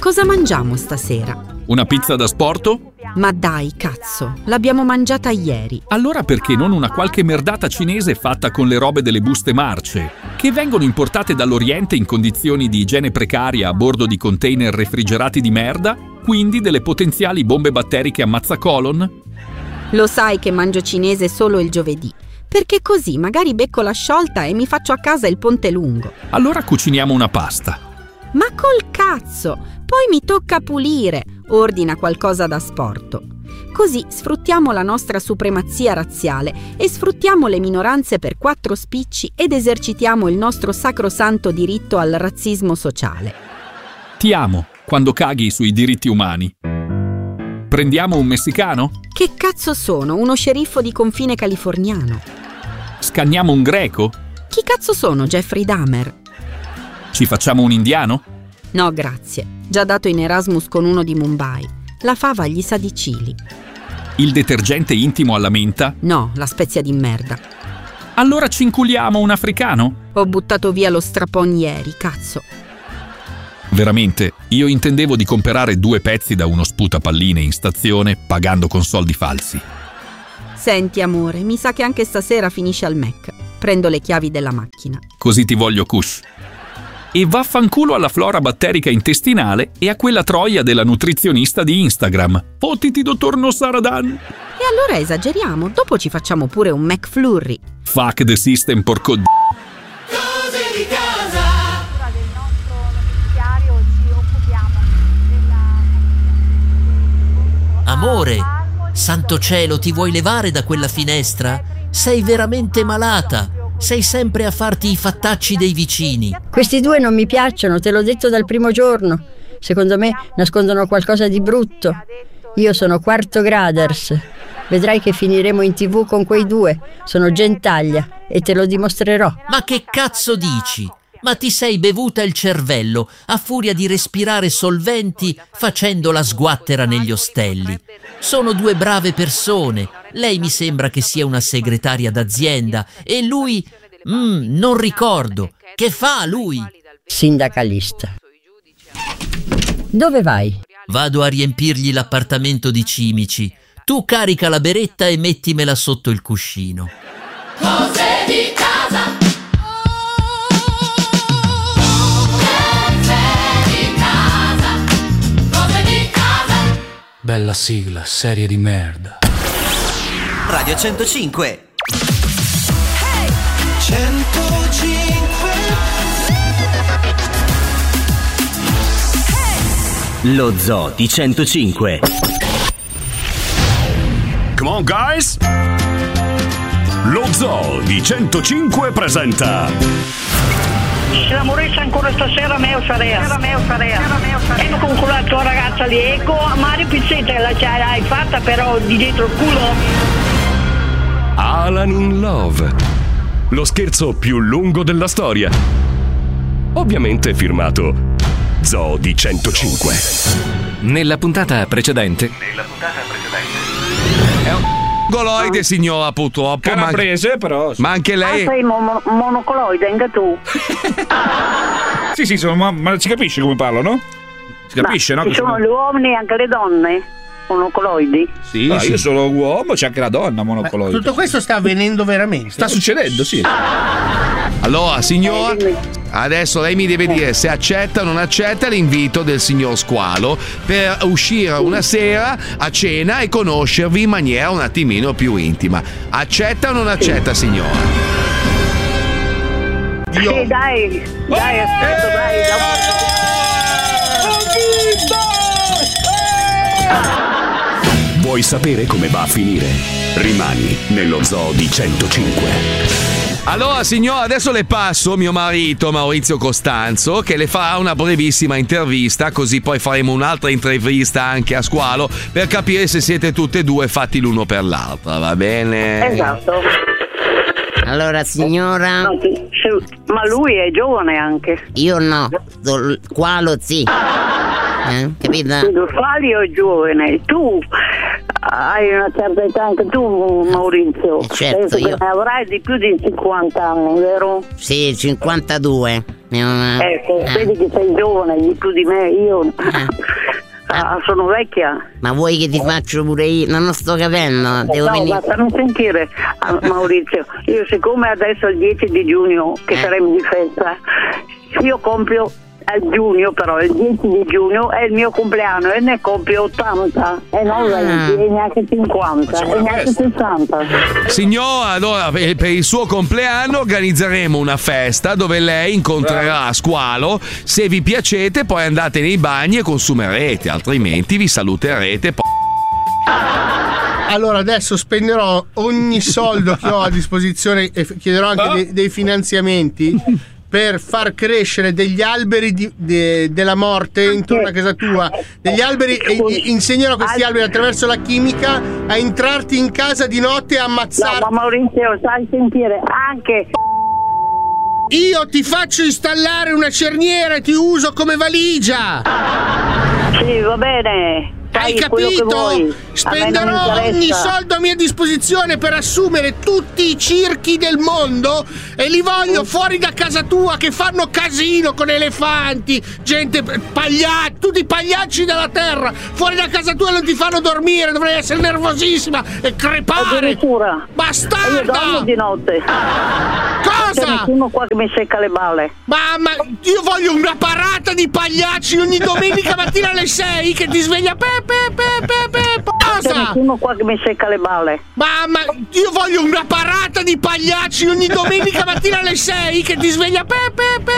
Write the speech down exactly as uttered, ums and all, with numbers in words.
Cosa mangiamo stasera? Una pizza da sporto? Ma dai, cazzo, l'abbiamo mangiata ieri. Allora perché non una qualche merdata cinese fatta con le robe delle buste marce, che vengono importate dall'Oriente in condizioni di igiene precaria a bordo di container refrigerati di merda, quindi delle potenziali bombe batteriche ammazzacolon? Lo sai che mangio cinese solo il giovedì, perché così magari becco la sciolta e mi faccio a casa il ponte lungo. Allora cuciniamo una pasta. Ma col cazzo, poi mi tocca pulire, ordina qualcosa da sporto. Così sfruttiamo la nostra supremazia razziale e sfruttiamo le minoranze per quattro spicci ed esercitiamo il nostro sacrosanto diritto al razzismo sociale. Ti amo quando caghi sui diritti umani. Prendiamo un messicano? Che cazzo sono? Uno sceriffo di confine californiano. Scanniamo un greco? Chi cazzo sono Jeffrey Dahmer? Ci facciamo un indiano? No, grazie. Già dato in Erasmus con uno di Mumbai. La fava gli sa di chili. Il detergente intimo alla menta? No, la spezia di merda. Allora ci inculiamo un africano? Ho buttato via lo strapon ieri, cazzo. Veramente, io intendevo di comprare due pezzi da uno sputapalline in stazione pagando con soldi falsi. Senti amore, mi sa che anche stasera finisce al Mac. Prendo le chiavi della macchina. Così ti voglio kush. E vaffanculo alla flora batterica intestinale e a quella troia della nutrizionista di Instagram. Fottiti dottor Nossaradan. E allora esageriamo, dopo ci facciamo pure un McFlurry. Fuck the system, porco d***. Cose di casa. Del nostro notiziario ci occupiamo della... Amore, santo cielo, ti vuoi levare da quella finestra? Sei veramente malata. Sei sempre a farti i fattacci dei vicini. Questi due non mi piacciono, te l'ho detto dal primo giorno. Secondo me nascondono qualcosa di brutto. Io sono quarto graders. Vedrai che finiremo in tv con quei due. Sono gentaglia e te lo dimostrerò. Ma che cazzo dici? Ma ti sei bevuta il cervello a furia di respirare solventi facendo la sguattera negli ostelli. Sono due brave persone. Lei mi sembra che sia una segretaria d'azienda e lui... Mm, non ricordo. Che fa lui? Sindacalista. Dove vai? Vado a riempirgli l'appartamento di cimici. Tu carica la beretta e mettimela sotto il cuscino. Cose di casa. Bella sigla, serie di merda. Radio centocinque. Hey! centocinque. Hey! Lo Zoo di centocinque. Come on guys! Lo Zoo di centocinque presenta Se la moresse ancora stasera meo sarea meo sarea e non con quella tua ragazza lì ecco Mario Pizzetta la hai fatta però di dietro il culo. Alan in Love, lo scherzo più lungo della storia, ovviamente firmato Zoo di centocinque. Nella puntata precedente Nella puntata precedente è un mongoloide, signora, purtroppo. Calabrese, ma, però. Sì. Ma anche lei. Ah, sei mon- monocoloide, anche tu. Sì, sì, sono, ma, ma si capisce come parlo, no? Si capisce, ma no? Ci sono sono gli uomini e anche le donne monocoloidi. Sì, ah, sì. Io sono uomo, c'è anche la donna monocoloide. Ma tutto questo sta avvenendo veramente? Sta succedendo, sì. Allora, signora, adesso lei mi deve dire se accetta o non accetta l'invito del signor Squalo per uscire una sera a cena e conoscervi in maniera un attimino più intima. Accetta o non accetta, signora? Dio. Sì, dai, dai, aspetta, oh, dai. dai. Vuoi sapere come va a finire? Rimani nello Zoo di centocinque. Allora, signora, adesso le passo mio marito Maurizio Costanzo, che le farà una brevissima intervista, così poi faremo un'altra intervista anche a Squalo per capire se siete tutte e due fatti l'uno per l'altra, va bene? Esatto. Allora, signora, no, ma lui è giovane anche. Io no, Squalo sì. Eh, capito? Squalo è giovane, tu hai una certa età anche tu, Maurizio. Certo, Penso io- che ne avrai di più di cinquanta anni, vero? Sì, cinquantadue. Eh, Ecco, eh. vedi che sei giovane di più di me, io ah, sono vecchia. Ma vuoi che ti faccio pure io? Non lo sto capendo. Devo no, venire. basta non sentire, ah, Maurizio. Io siccome adesso è il dieci di giugno, che Eh. saremo di festa, io compio a giugno, però il dieci di giugno è il mio compleanno e ne compio ottanta e non venti e neanche cinquanta e neanche sessanta. Signora, allora per per il suo compleanno organizzeremo una festa dove lei incontrerà Squalo. Se vi piacete, poi andate nei bagni e consumerete, altrimenti vi saluterete. po- Allora adesso spenderò ogni soldo che ho a disposizione e f- chiederò anche dei, dei finanziamenti per far crescere degli alberi di- de- della morte intorno a casa tua, degli alberi, e i- insegnerò a questi alberi attraverso la chimica a entrarti in casa di notte e No, ammazzarti. ma Maurizio, sai sentire anche. Io ti faccio installare una cerniera e ti uso come valigia. Sì, va bene. Hai Fai quello che capito? vuoi. A me non Spenderò mi ogni interessa. soldo a mia disposizione per assumere tutti i circhi del mondo e li voglio fuori da casa tua che fanno casino con elefanti, gente, pagliacci, tutti i pagliacci della terra, fuori da casa tua non ti fanno dormire, dovrei essere nervosissima e crepare. Addirittura. Bastarda! Io dormo di notte. Cosa? C'è nessuno qua che mi secca le balle. Mamma, io voglio una parata di pagliacci ogni domenica mattina alle sei che ti sveglia pe pe pe pe pe. C'è Cosa? nessuno qua che mi secca le balle. Mamma, io voglio una parata di pagliacci ogni domenica mattina alle sei che ti sveglia pe pe pe